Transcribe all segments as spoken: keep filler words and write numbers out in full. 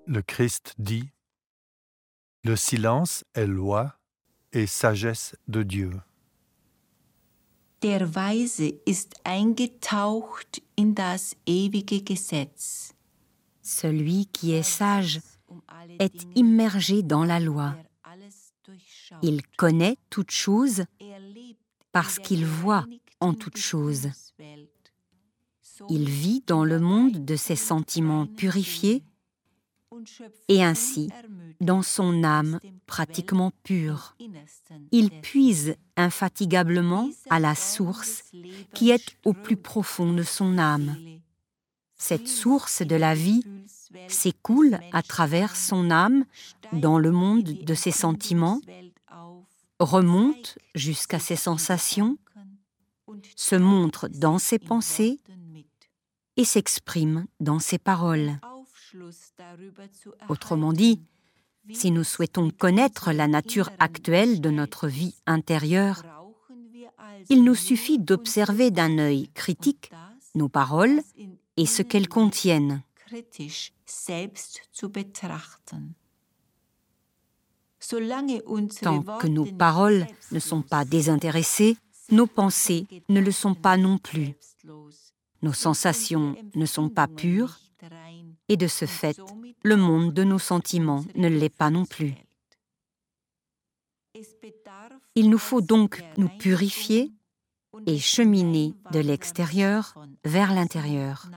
Le Christ dit : Le silence est loi et sagesse de Dieu. Der Weise ist eingetaucht in das ewige Gesetz. Celui qui est sage est immergé dans la loi. Il connaît toutes choses parce qu'il voit en toutes choses. Il vit dans le monde de ses sentiments purifiés et ainsi dans son âme pratiquement pure. Il puise infatigablement à la source qui est au plus profond de son âme. Cette source de la vie s'écoule à travers son âme dans le monde de ses sentiments, remonte jusqu'à ses sensations, se montre dans ses pensées et s'exprime dans ses paroles. Autrement dit, si nous souhaitons connaître la nature actuelle de notre vie intérieure, il nous suffit d'observer d'un œil critique nos paroles et ce qu'elles contiennent. Tant que nos paroles ne sont pas désintéressées, nos pensées ne le sont pas non plus. Nos sensations ne sont pas pures et de ce fait, le monde de nos sentiments ne l'est pas non plus. Il nous faut donc nous purifier et cheminer de l'extérieur vers l'intérieur.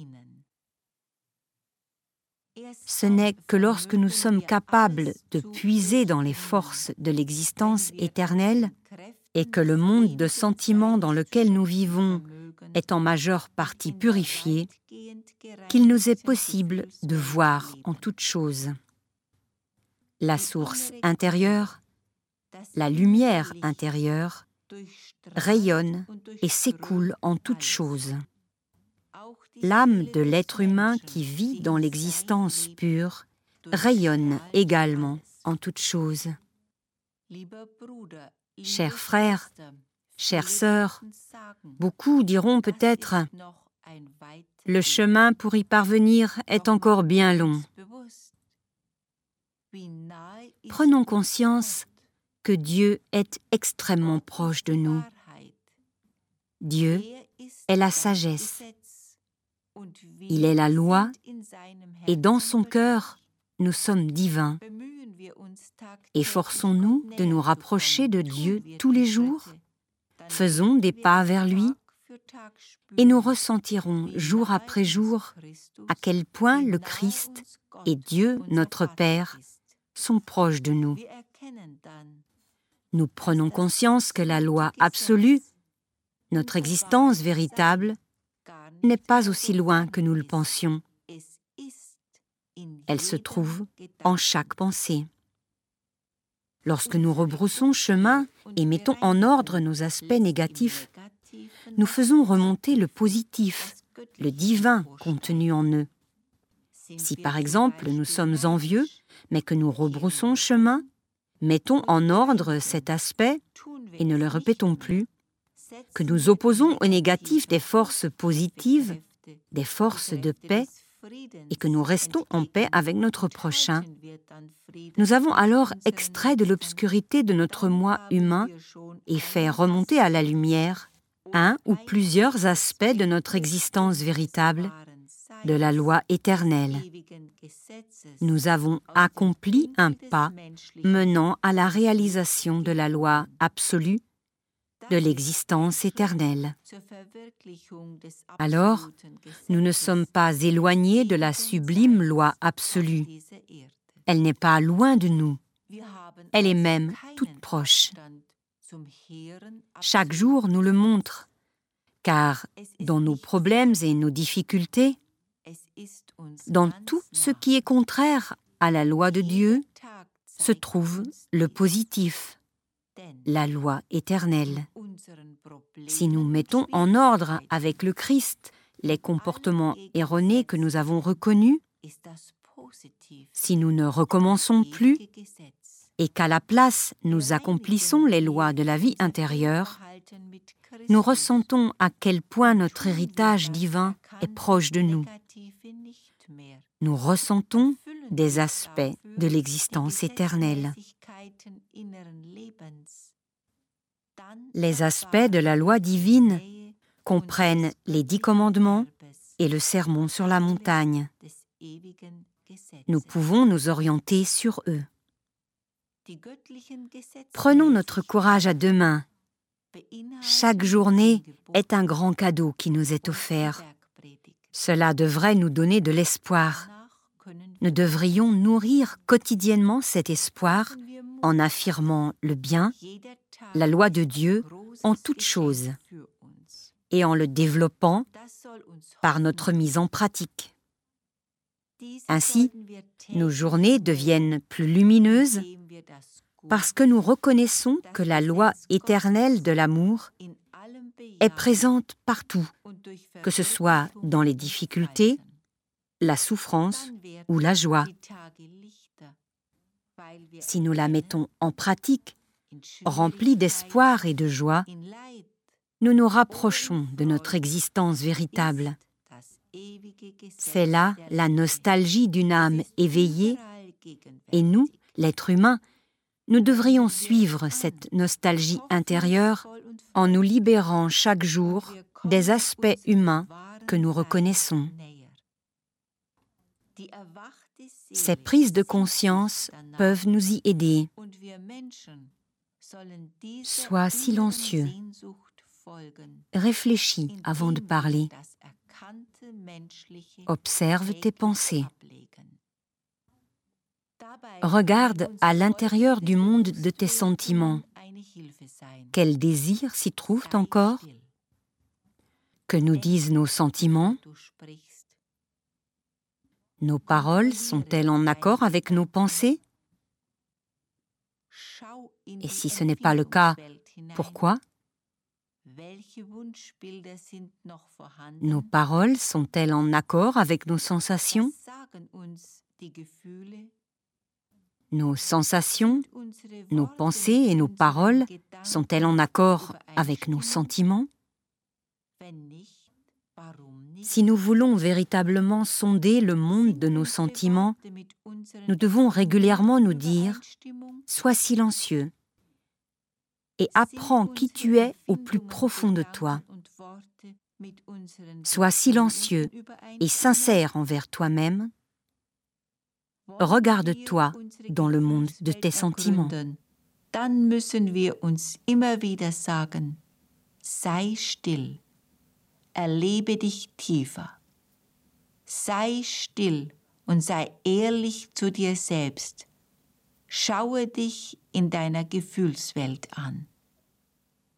Ce n'est que lorsque nous sommes capables de puiser dans les forces de l'existence éternelle et que le monde de sentiments dans lequel nous vivons est en majeure partie purifié, qu'il nous est possible de voir en toutes choses. La source intérieure, la lumière intérieure, rayonne et s'écoule en toutes choses. L'âme de l'être humain qui vit dans l'existence pure rayonne également en toutes choses. Chers frères, chères sœurs, beaucoup diront peut-être « Le chemin pour y parvenir est encore bien long ». Prenons conscience que Dieu est extrêmement proche de nous. Dieu est la sagesse. Il est la loi et dans son cœur, nous sommes divins. Efforçons-nous de nous rapprocher de Dieu tous les jours. Faisons des pas vers lui et nous ressentirons jour après jour à quel point le Christ et Dieu, notre Père, sont proches de nous. Nous prenons conscience que la loi absolue, notre existence véritable, n'est pas aussi loin que nous le pensions. Elle se trouve en chaque pensée. Lorsque nous rebroussons chemin et mettons en ordre nos aspects négatifs, nous faisons remonter le positif, le divin contenu en eux. Si par exemple nous sommes envieux, mais que nous rebroussons chemin, mettons en ordre cet aspect et ne le répétons plus, que nous opposons au négatif des forces positives, des forces de paix, et que nous restons en paix avec notre prochain. Nous avons alors extrait de l'obscurité de notre moi humain et fait remonter à la lumière un ou plusieurs aspects de notre existence véritable, de la loi éternelle. Nous avons accompli un pas menant à la réalisation de la loi absolue de l'existence éternelle. Alors, nous ne sommes pas éloignés de la sublime loi absolue. Elle n'est pas loin de nous. Elle est même toute proche. Chaque jour nous le montre, car dans nos problèmes et nos difficultés, dans tout ce qui est contraire à la loi de Dieu, se trouve le positif, la loi éternelle. Si nous mettons en ordre avec le Christ les comportements erronés que nous avons reconnus, si nous ne recommençons plus et qu'à la place nous accomplissons les lois de la vie intérieure, nous ressentons à quel point notre héritage divin est proche de nous. Nous ressentons des aspects de l'existence éternelle. Les aspects de la loi divine comprennent les dix commandements et le sermon sur la montagne. Nous pouvons nous orienter sur eux. Prenons notre courage à deux mains. Chaque journée est un grand cadeau qui nous est offert. Cela devrait nous donner de l'espoir. Nous devrions nourrir quotidiennement cet espoir en affirmant le bien, la loi de Dieu en toutes choses, et en le développant par notre mise en pratique. Ainsi, nos journées deviennent plus lumineuses parce que nous reconnaissons que la loi éternelle de l'amour est présente partout, que ce soit dans les difficultés, la souffrance ou la joie. Si nous la mettons en pratique, remplis d'espoir et de joie, nous nous rapprochons de notre existence véritable. C'est là la nostalgie d'une âme éveillée, et nous, l'être humain, nous devrions suivre cette nostalgie intérieure en nous libérant chaque jour des aspects humains que nous reconnaissons. Ces prises de conscience peuvent nous y aider. Sois silencieux. Réfléchis avant de parler. Observe tes pensées. Regarde à l'intérieur du monde de tes sentiments. Quels désirs s'y trouvent encore? Que nous disent nos sentiments? Nos paroles sont-elles en accord avec nos pensées? Et si ce n'est pas le cas, pourquoi? Nos paroles sont-elles en accord avec nos sensations? Nos sensations, nos pensées et nos paroles sont-elles en accord avec nos sentiments? Si nous voulons véritablement sonder le monde de nos sentiments, nous devons régulièrement nous dire « Sois silencieux et apprends qui tu es au plus profond de toi. Sois silencieux et sincère envers toi-même. Regarde-toi dans le monde de tes sentiments. » Dann müssen wir uns immer wieder sagen, sei still, erlebe dich tiefer. Sei still und sei ehrlich zu dir selbst. Schaue dich in deiner Gefühlswelt an.